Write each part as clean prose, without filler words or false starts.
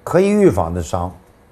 可以预防的伤，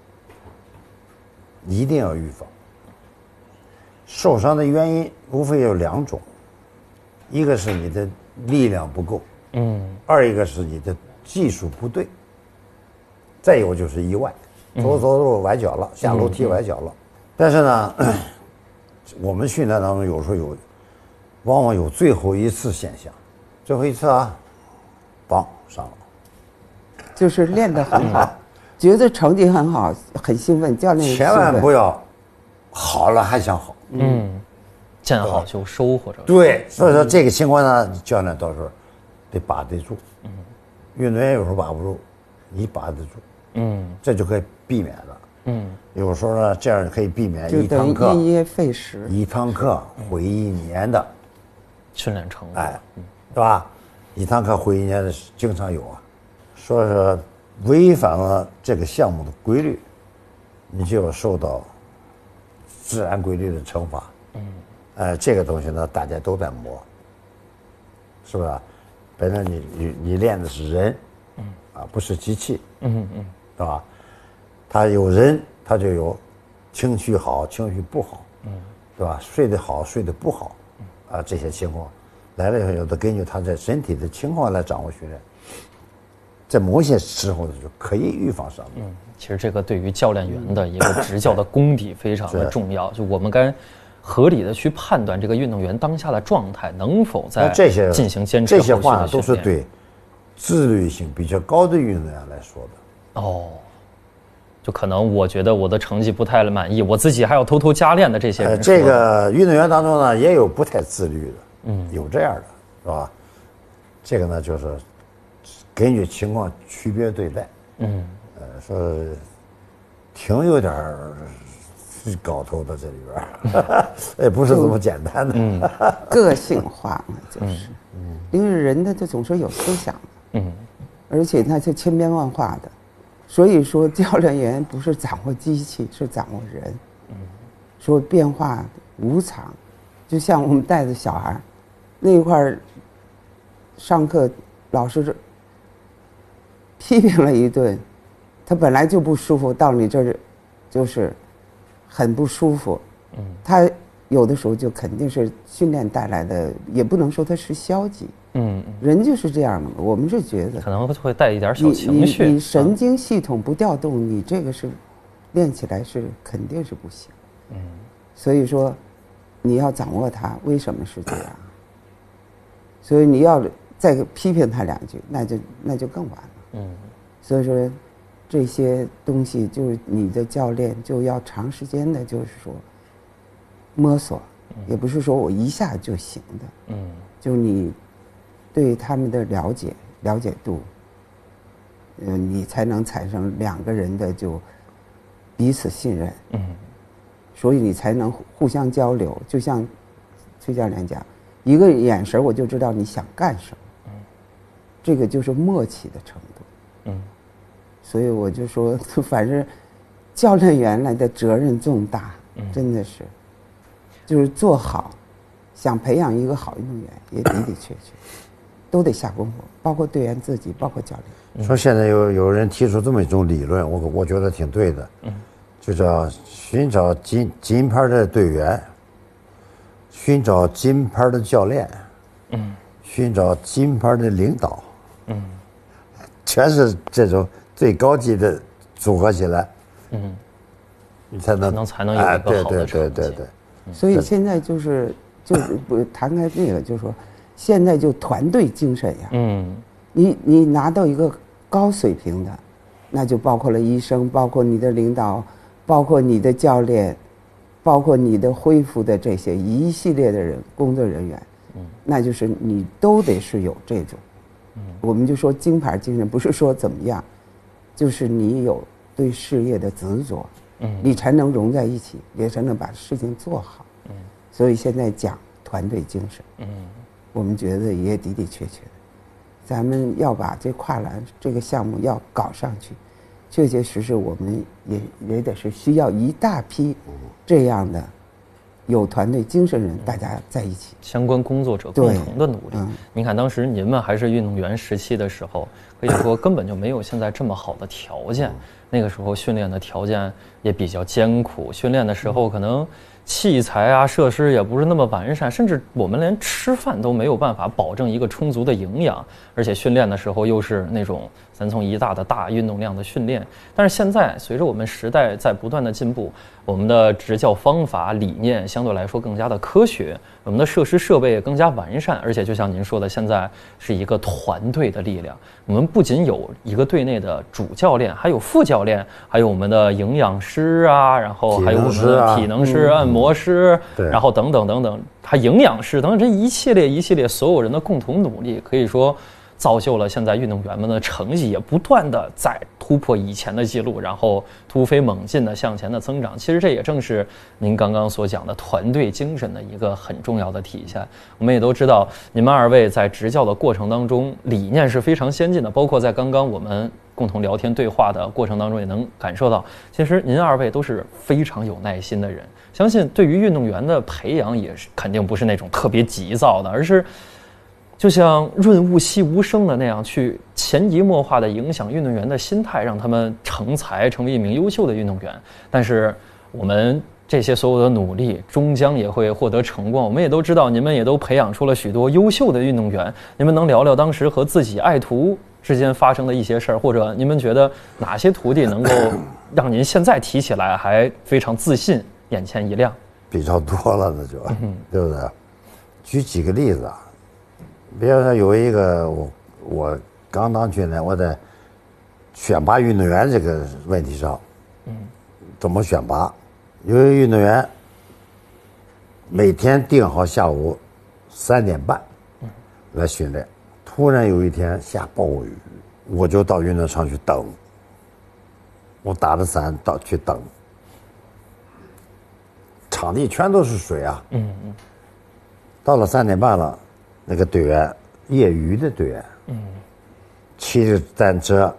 一定要预防。受伤的原因无非有2种，一个是你的力量不够，二一个是你的技术不对，再有就是意外，走路崴脚了，下楼梯崴脚了。但是呢，我们训练当中有时候往往有最后一次现象，最后一次啊，梆上了， 就是练得很好，觉得成绩很好，很兴奋，教练千万不要好了还想好， 见好就收或者对，所以说这个情况呢，教练到时候得把得住，运动员有时候把不住，你把得住，这就可以避免了，有时候呢，这样可以避免一堂课因噎废食 ，1堂课毁1年的训练成果， 对吧？1堂课毁1年的经常有啊，说是违反了这个项目的规律，你就要受到自然规律的惩罚。这个东西呢，大家都在磨，是不是？本来你练的是人，不是机器，对吧？他有人，他就有情绪好，情绪不好，对吧？睡得好，睡得不好，这些情况来了以后，有的根据他在身体的情况来掌握训练，在某些时候就可以预防伤病。 其实这个对于教练员的一个执教的功底非常的重要，就我们该合理的去判断这个运动员当下的状态能否在进行坚持。 这些话都是对自律性比较高的运动员来说的。 就可能我觉得我的成绩不太满意，我自己还要偷偷加练的这些人。 这个运动员当中呢，也有不太自律的，有这样的，是吧？这个呢，就是根据情况区别对待。说挺有点搞头的这里边，也不是这么简单的。 个性化嘛，就是，因为人他总是有思想的，而且他是千变万化的，所以说教练员不是掌握机器，是掌握人。说变化无常，就像我们带着小孩，那一块儿上课，老师批评了一顿，他本来就不舒服，到你这儿就是很不舒服。他有的时候就肯定是训练带来的，也不能说他是消极。人就是这样的，我们是觉得可能会带一点小情绪。 你神经系统不调动，你这个是练起来是肯定是不行。所以说你要掌握它为什么是这样，所以你要再批评他2句，那就更完了。所以说这些东西就是你的教练就要长时间的，就是说摸索，也不是说我一下就行的。就你对他们的了解度，你才能产生2个人的就彼此信任。所以你才能互相交流。就像崔教练讲，一个眼神我就知道你想干什么。这个就是默契的程度。所以我就说，反正教练员来的责任重大，真的是，就是做好，想培养一个好运动员，也的的确确都得下功夫，包括队员自己，包括教练。 说现在有人提出这么一种理论，我觉得挺对的，就叫寻找金牌的队员，寻找金牌的教练，寻找金牌的领导，全是这种最高级的组合起来，你才能有一个好的成绩。 对。 所以现在就是不谈开这个，就是说现在就团队精神呀。你拿到一个高水平的，那就包括了医生，包括你的领导，包括你的教练，包括你的恢复的这些一系列的人工作人员，那就是你都得是有这种。我们就说金牌精神，不是说怎么样，就是你有对事业的执着，你才能融在一起，也才能把事情做好。所以现在讲团队精神，我们觉得也的的确确的，咱们要把这跨栏这个项目要搞上去，确确实实我们也得是需要一大批这样的有团队精神人，大家在一起， 相关工作者共同的努力。您看，当时您们还是运动员时期的时候，可以说根本就没有现在这么好的条件。那个时候训练的条件也比较艰苦，训练的时候可能器材啊、设施也不是那么完善，甚至我们连吃饭都没有办法保证一个充足的营养，而且训练的时候又是那种3从1大的大运动量的训练。但是现在随着我们时代在不断的进步，我们的执教方法理念相对来说更加的科学，我们的设施设备也更加完善，而且就像您说的，现在是一个团队的力量。我们不仅有一个队内的主教练，还有副教练，还有我们的营养师啊，然后还有我们的体能师、按摩师，然后等等等等，还营养师等等，这一系列所有人的共同努力，可以说造就了现在运动员们的成绩也不断的在突破以前的记录，然后突飞猛进的向前的增长。其实这也正是您刚刚所讲的团队精神的一个很重要的体现。我们也都知道，你们2位在执教的过程当中，理念是非常先进的，包括在刚刚我们共同聊天对话的过程当中，也能感受到，其实您2位都是非常有耐心的人。相信对于运动员的培养，也是肯定不是那种特别急躁的，而是就像润物细无声的那样，去潜移默化的影响运动员的心态，让他们成才，成为一名优秀的运动员。但是我们这些所有的努力终将也会获得成功。我们也都知道，你们也都培养出了许多优秀的运动员。你们能聊聊当时和自己爱徒之间发生的一些事儿，或者你们觉得哪些徒弟能够让您现在提起来还非常自信，眼前一亮？ 比较多了，那就，对不对？举几个例子啊。比如说有一个我刚当军人，我在选拔运动员这个问题上，怎么选拔？有一个运动员每天定好下午3点半来训练，突然有一天下暴雨，我就到运动场去等，我打着伞去等，场地全都是水啊，到了3点半了。那个队员，业余的队员，骑着单车，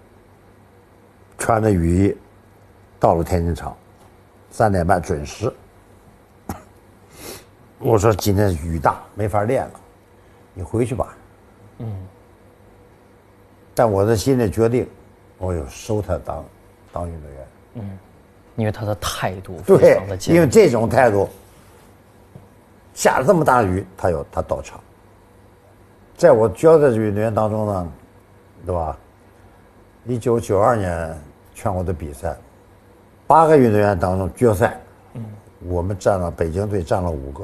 穿着雨衣，到了田径场，3点半准时。我说今天雨大，没法练了，你回去吧。但我的心里决定，我要收他当运动员。 因为他的态度非常的坚定。 因为这种态度，下了这么大的雨，他到场。在我教的运动员当中呢，对吧？1992年全国的比赛，8个运动员当中决赛，我们北京队占了5个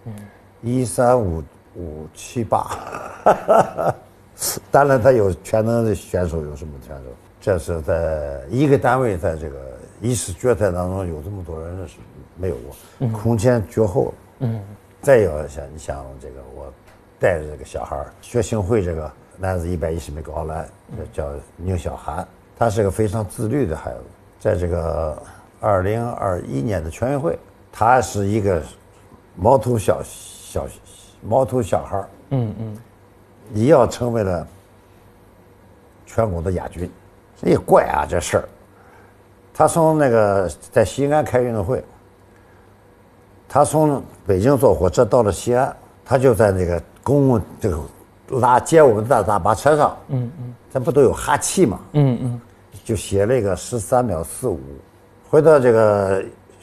，1、3、5、7、8，当然他有全能的选手，有什么选手？这是在一个单位，在这个一次决赛当中有这么多人是没有过，空前绝后。再有你想这个我。带着这个小孩学星汇这个男子110米高栏，叫宁小涵，他是个非常自律的孩子。在这个2021年的全运会，他是一个毛头小孩，也要成为了全国的亚军。也怪啊这事儿。他从那个在西安开运动会，他从北京坐火车到了西安，他就在那个公共这个接我们的大巴车上，咱不都有哈气嘛，就写了一个13秒45，回到这个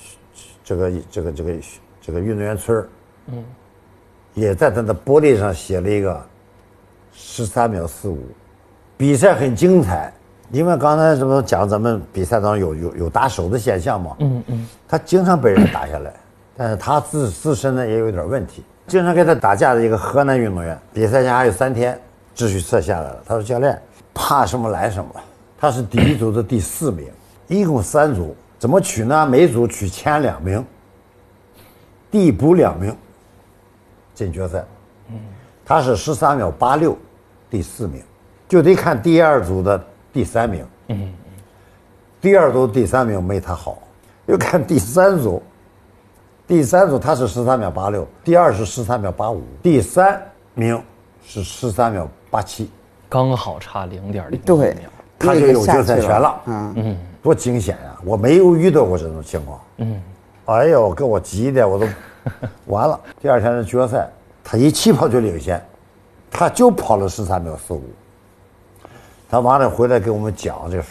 运动员村，也在他的玻璃上写了一个13秒45，比赛很精彩。因为刚才这不讲咱们比赛当中有打手的现象嘛，他经常被人打下来，但是他自身呢也有点问题。经常跟他打架的一个河南运动员，比赛前还有3天，秩序测下来了。他说：“教练，怕什么来什么。”他是第一组的第4名，一共3组，怎么取呢？每组取前2名，递补2名，进决赛。他是13秒86，第4名，就得看第2组的第3名。第2组第3名没他好，又看第3组。第3组他是13秒86，第2是13秒85，第3名是13秒87， 刚好差0.01 对秒， 他就有决赛权了。多惊险呀！我没有遇到过这种情况。 哎呦，给我急的我都完了。第二天的决赛，他一起跑就领先，他就跑了13秒45。他完了回来给我们讲这个